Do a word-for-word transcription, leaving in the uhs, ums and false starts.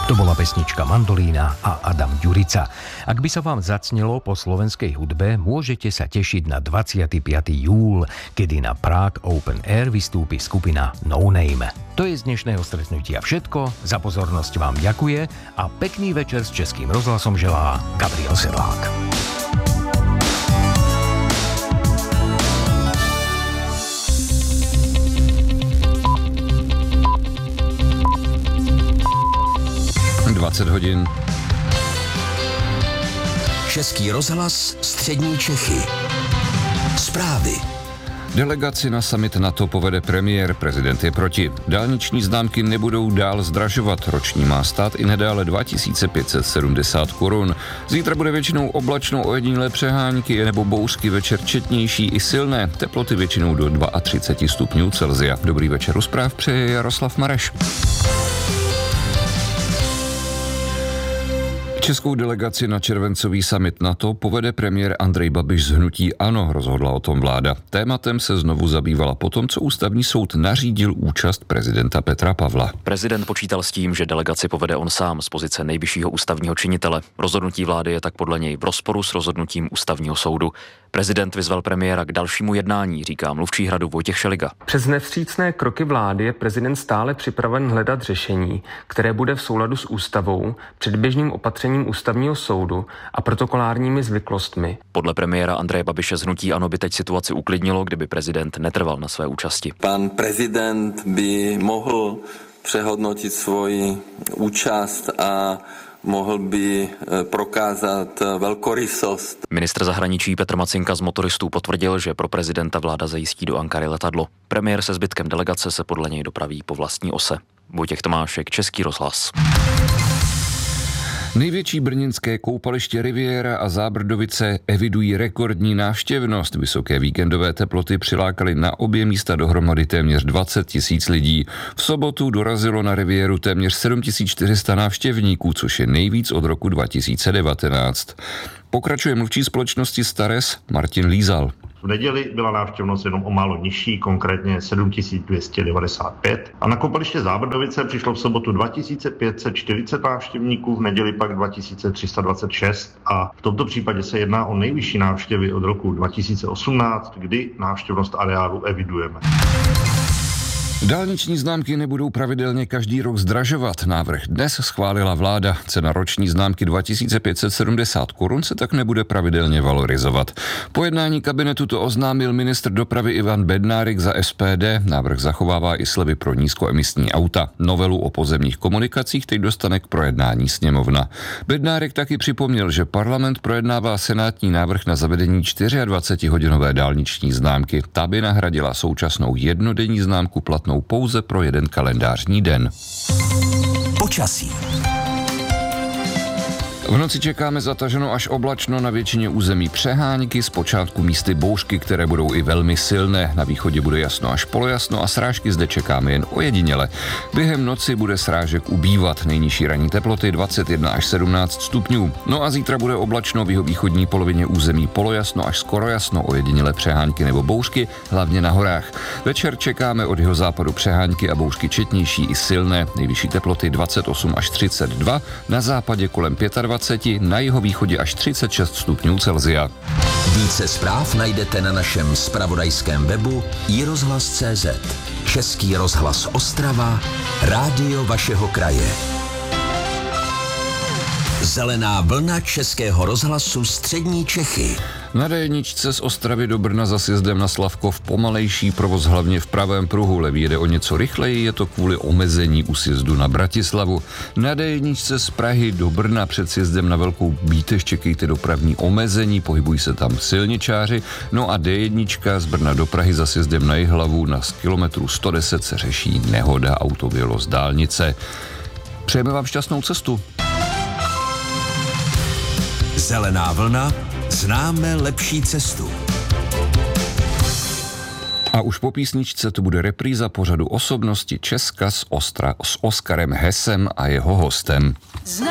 To bola pesnička Mandolína a Adam Ďurica. Ak by sa vám zacnelo po slovenskej hudbe, môžete sa tešiť na dvadsiateho piateho júla, kedy na Prague Open Air vystúpi skupina No Name. To je z dnešného stretnutia všetko. Za pozornosť vám ďakuje a pekný večer s Českým rozhlasom želá Gabriel Sedlák. dvacet hodin. Český rozhlas, střední Čechy. Zprávy. Delegaci na summit NATO povede premiér, prezident je proti. Dálniční známky nebudou dál zdražovat, roční má stát i nadále dva tisíce pět set sedmdesát korun. Zítra bude většinou oblačno, ojedinělé přehánky nebo bouřky, večer četnější i silné, teploty většinou do třicet dva stupňů Celsia. Dobrý večer, u zpráv přeje Jaroslav Mareš. Českou delegaci na červencový summit NATO povede premiér Andrej Babiš z hnutí ANO, rozhodla o tom vláda. Tématem se znovu zabývala potom, co ústavní soud nařídil účast prezidenta Petra Pavla. Prezident počítal s tím, že delegaci povede on sám z pozice nejvyššího ústavního činitele. Rozhodnutí vlády je tak podle něj v rozporu s rozhodnutím ústavního soudu. Prezident vyzval premiéra k dalšímu jednání, říká mluvčí Hradu Vojtěch Šeliga. Přes nevstřícné kroky vlády je prezident stále připraven hledat řešení, které bude v souladu s ústavou, předběžným opatřením ústavního soudu a protokolárními zvyklostmi. Podle premiéra Andreje Babiše z hnutí ANO by teď situaci uklidnilo, kdyby prezident netrval na své účasti. Pan prezident by mohl přehodnotit svoji účast a mohl by prokázat velkorysost. Ministr zahraničí Petr Macinka z motoristů potvrdil, že pro prezidenta vláda zajistí do Ankary letadlo. Premiér se zbytkem delegace se podle něj dopraví po vlastní ose. Vojtěch Tomášek, Český rozhlas. Největší brněnské koupaliště Riviera a Zábrdovice evidují rekordní návštěvnost. Vysoké víkendové teploty přilákaly na obě místa dohromady téměř dvacet tisíc lidí. V sobotu dorazilo na Rivieru téměř sedm tisíc čtyři sta návštěvníků, což je nejvíc od roku dva tisíce devatenáct. Pokračuje mluvčí společnosti Stares Martin Lízal. V neděli byla návštěvnost jenom o málo nižší, konkrétně sedm tisíc dvě stě devadesát pět. A na koupaliště Zábrdovice přišlo v sobotu dva tisíce pět set čtyřicet návštěvníků, v neděli pak dva tisíce tři sta dvacet šest a v tomto případě se jedná o nejvyšší návštěvy od roku dva tisíce osmnáct, kdy návštěvnost areálu evidujeme. Dálniční známky nebudou pravidelně každý rok zdražovat. Návrh dnes schválila vláda. Cena roční známky dva tisíce pět set sedmdesát korun se tak nebude pravidelně valorizovat. Po jednání kabinetu to oznámil ministr dopravy Ivan Bednárik za S P D. Návrh zachovává i slevy pro nízkoemisní auta. Novelu o pozemních komunikacích teď dostane k projednání sněmovna. Bednárik taky připomněl, že parlament projednává senátní návrh na zavedení dvacetičtyřhodinové dálniční známky. Ta by nahradila současnou jednodenní známku platnou pouze pro jeden kalendářní den. Počasí. V noci čekáme zataženo až oblačno, na většině území přehánky, zpočátku místy bouřky, které budou i velmi silné. Na východě bude jasno až polojasno a srážky zde čekáme jen ojediněle. Během noci bude srážek ubývat, nejnižší ranní teploty dvacet jedna až sedmnáct stupňů. No a zítra bude oblačno, v jihovýchodní polovině území polojasno až skoro jasno, ojediněle přehánky nebo bouřky, hlavně na horách. Večer čekáme od jihozápadu přehánky a bouřky četnější i silné, nejvyšší teploty dvacet osm až třicet dva, na západě kolem dvacet pět, na jihovýchodě až třicet šest stupňů Celsia. Více zpráv najdete na našem zpravodajském webu i rozhlas tečka cé zet. Český rozhlas Ostrava, rádio vašeho kraje. Zelená vlna Českého rozhlasu střední Čechy. Na dé jedničce z Ostravy do Brna za sjezdem na Slavkov pomalejší provoz hlavně v pravém pruhu. Levý jede o něco rychleji, je to kvůli omezení u sjezdu na Bratislavu. Na dé jedničce z Prahy do Brna před sjezdem na Velkou Bítež čekejte dopravní omezení, pohybují se tam silničáři. No a dé jedna z Brna do Prahy za sjezdem na Jihlavu na kilometru sto deset se řeší nehoda, auto vyjelo z dálnice. Přejeme vám šťastnou cestu. Zelená vlna, známe lepší cestu. A už po písničce to bude repríza pořadu Osobnosti Česka s, Ostra, s Oskarem Hesem a jeho hostem.